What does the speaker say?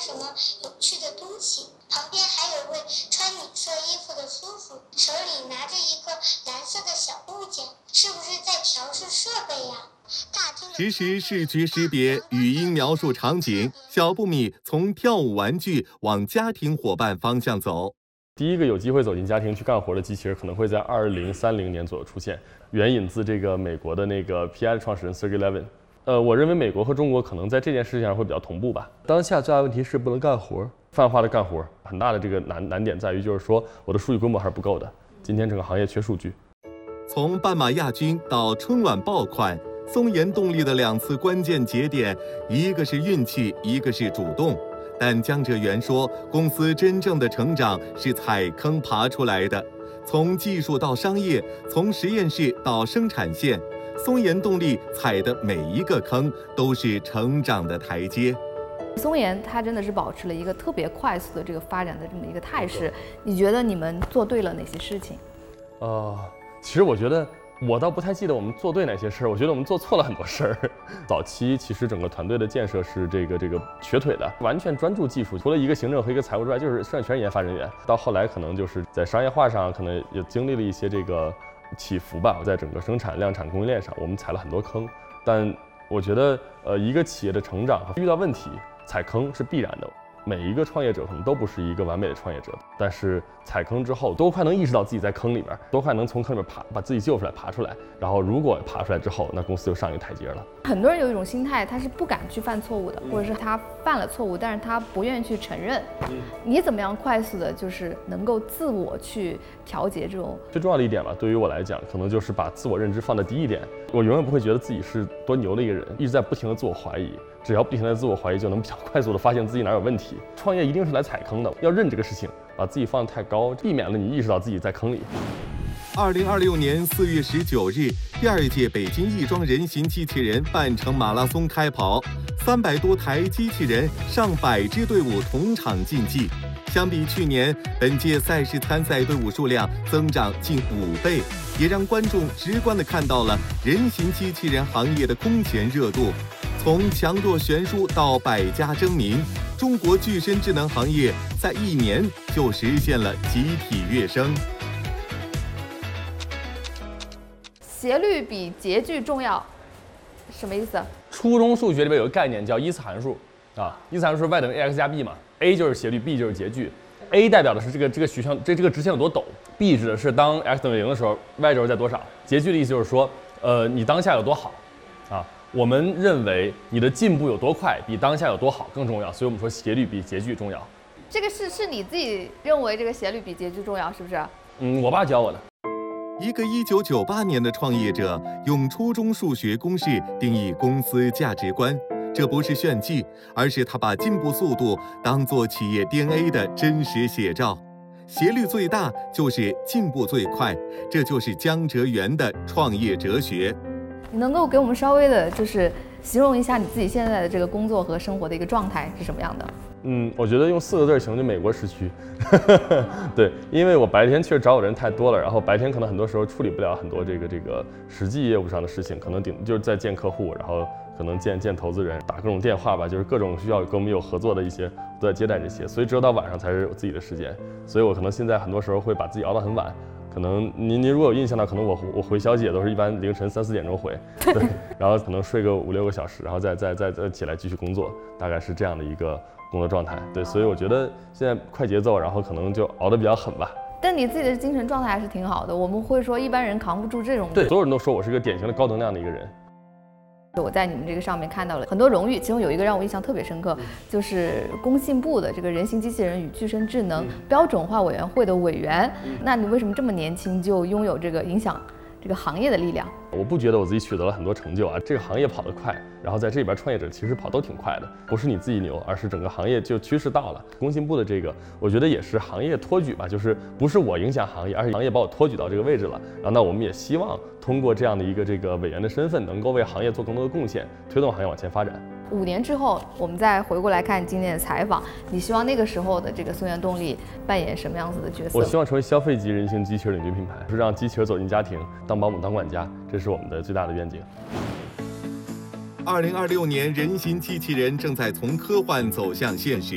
什么有趣的东西。旁边还有位穿女色衣服的叔叔，手里拿着一个蓝色的小物件，是不是在调试设备呀？ 实时视觉识别、语音描述场景，小不米从跳舞玩具往家庭伙伴方向走。 第一个有机会走进家庭去干活的机器人，可能会在2030年左右出现，援引自这个美国的那个 PI 的创始人 Sergey Levin。我认为美国和中国可能在这件事情上会比较同步吧。当下最大问题是不能干活，泛化的干活，很大的这个难点在于，就是说我的数据规模还是不够的。今天整个行业缺数据。 从斑马亚军到春晚爆款，松研动力的2次关键节点，一个是运气，一个是主动。但江哲元说，公司真正的成长是踩坑爬出来的，从技术到商业，从实验室到生产线，松研动力踩的每一个坑都是成长的台阶。 松研它真的是保持了一个特别快速的这个发展的这么一个态势。你觉得你们做对了哪些事情？ 其实我觉得我倒不太记得我们做对哪些事儿，我觉得我们做错了很多事儿。早期其实整个团队的建设是这个瘸腿的，完全专注技术，除了一个行政和一个财务之外，就是全是研发人员。到后来可能就是在商业化上，可能也经历了一些这个起伏吧。在整个生产、量产、供应链上，我们踩了很多坑。但我觉得，一个企业的成长遇到问题，踩坑是必然的。每一个创业者可能都不是一个完美的创业者，但是踩坑之后，都快能意识到自己在坑里边，都快能从坑里边把自己救出来、爬出来。然后如果爬出来之后，那公司就上一个台阶了。 很多人有一种心态，他是不敢去犯错误的，或者是他犯了错误，但是他不愿意去承认。你怎么样快速的，就是能够自我去调节这种？ 最重要的一点吧，对于我来讲，可能就是把自我认知放在第一点。我永远不会觉得自己是多牛的一个人，一直在不停的自我怀疑。只要不停的自我怀疑，就能比较快速的发现自己哪有问题。创业一定是来踩坑的，要认这个事情，把自己放得太高，避免了你意识到自己在坑里。 2026年4月19日，第2届北京亦庄人形机器人半程马拉松开跑，300多台机器人，上百支队伍同场竞技。相比去年，本届赛事参赛队伍数量增长近5倍，也让观众直观地看到了人形机器人行业的空前热度。从强弱悬殊到百家争鸣，中国具身智能行业在1年就实现了集体跃升。 斜率比截距重要，什么意思？ 初中数学里边有个概念叫依次函数啊，依次函数 y 等于 ax 加 b 嘛 ，a 就是斜率 ，b 就是截距。a 代表的是这个曲线，这个直线有多陡 ，b 指的是当 x 等于0的时候 y 轴在多少。截距的意思就是说，你当下有多好啊。我们认为你的进步有多快，比当下有多好更重要，所以我们说斜率比截距重要。 这个是你自己认为这个斜率比截距重要，是不是？ 我爸教我的。 一个1998年的创业者用初中数学公式定义公司价值观，这不是炫技，而是他把进步速度当作企业 DNA 的真实写照。斜率最大就是进步最快，这就是江哲元的创业哲学。 你能够给我们稍微的就是形容一下你自己现在的这个工作和生活的一个状态是什么样的？ 我觉得用4个字形容就美国时区。对，因为我白天确实找我的人太多了，然后白天可能很多时候处理不了很多这个实际业务上的事情，可能就是在见客户，然后可能见投资人，打各种电话吧，就是各种需要跟我们有合作的一些都在接待这些，所以只有到晚上才是我自己的时间，所以我可能现在很多时候会把自己熬到很晚。可能您如果有印象的，可能我回消息也都是一般凌晨3、4点钟回，对，然后可能睡个5、6个小时，然后再起来继续工作，大概是这样的一个工作状态。对，所以我觉得现在快节奏，然后可能就熬得比较狠吧。 但你自己的精神状态还是挺好的，我们会说一般人扛不住这种。 对，所有人都说我是个典型的高能量的一个人。 我在你们这个上面看到了很多荣誉，其中有一个让我印象特别深刻，就是工信部的这个人形机器人与具身智能标准化委员会的委员。那你为什么这么年轻就拥有这个影响这个行业的力量？ 我不觉得我自己取得了很多成就啊，这个行业跑得快，然后在这边创业者其实跑都挺快的，不是你自己牛，而是整个行业就趋势到了。工信部的这个，我觉得也是行业托举吧，就是不是我影响行业，而是行业把我托举到这个位置了。然后那我们也希望通过这样的一个委员的身份，能够为行业做更多的贡献，推动行业往前发展。 5年之后，我们再回过来看今天的采访，你希望那个时候的这个松研动力扮演什么样子的角色？ 我希望成为消费级人形机器人领军品牌，是让机器人走进家庭，当保姆、当管家，这是我们的最大的愿景。 2026年，人形机器人正在从科幻走向现实。